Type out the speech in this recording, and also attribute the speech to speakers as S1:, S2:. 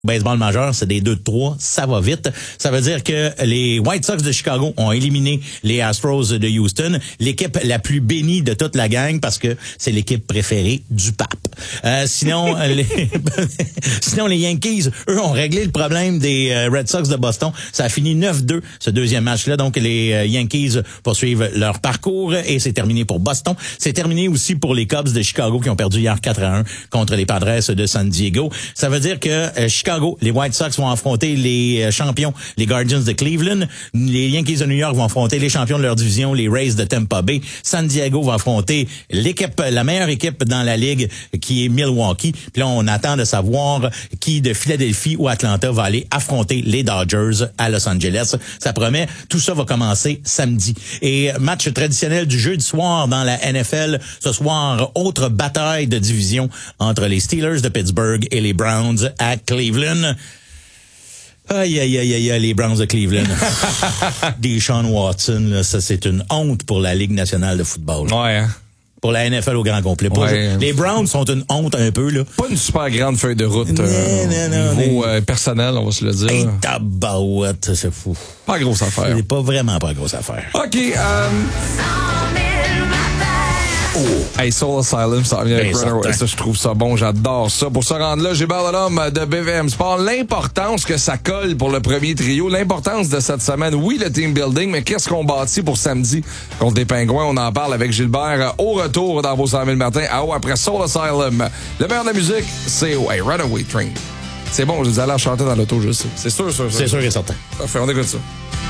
S1: baseball majeur, c'est des 2-3, ça va vite. Ça veut dire que les White Sox de Chicago ont éliminé les Astros de Houston, l'équipe la plus bénie de toute la gang parce que c'est l'équipe préférée du pape. Sinon, les Yankees, eux, ont réglé le problème des Red Sox de Boston. Ça a fini 9-2, ce deuxième match-là. Donc, les Yankees poursuivent leur parcours et c'est terminé pour Boston. C'est terminé aussi pour les Cubs de Chicago qui ont perdu hier 4-1 contre les Padres de San Diego. Ça veut dire que Chicago, les White Sox vont affronter les champions, les Guardians de Cleveland. Les Yankees de New York vont affronter les champions de leur division, les Rays de Tampa Bay. San Diego va affronter l'équipe, la meilleure équipe dans la ligue, qui est Milwaukee. Puis là, on attend de savoir qui de Philadelphie ou Atlanta va aller affronter les Dodgers à Los Angeles. Ça promet. Tout ça va commencer samedi. Et match traditionnel du jeudi soir dans la NFL. Ce soir, autre bataille de division entre les Steelers de Pittsburgh et les Browns à Cleveland. Aïe, aïe, aïe, aïe, les Browns de Cleveland. Deshaun Watson, là, ça, c'est une honte pour la Ligue nationale de football.
S2: Ouais, hein?
S1: Pour la NFL au grand complet. Les Browns sont une honte un peu, là.
S2: Pas une super grande feuille de route au niveau personnel, on va se le dire.
S1: Hey, tabarouette, c'est fou.
S2: Pas grosse affaire.
S1: C'est pas vraiment pas grosse affaire.
S2: OK, Hey, Soul Asylum, ça revient avec Runaway. Ça, je trouve ça bon, j'adore ça. Pour se rendre là, j'ai parlé l'homme de BVM Sport. L'importance que ça colle pour le premier trio, l'importance de cette semaine. Oui, le team building, mais qu'est-ce qu'on bâtit pour samedi contre les Pingouins? On en parle avec Gilbert au retour dans vos 100 000 matins. Ah ouais, après Soul Asylum. Le meilleur de la musique, c'est Runaway Train. C'est bon, je vous allez chanter dans l'auto, je sais. C'est sûr.
S1: C'est sûr et certain.
S2: Parfait, on écoute ça.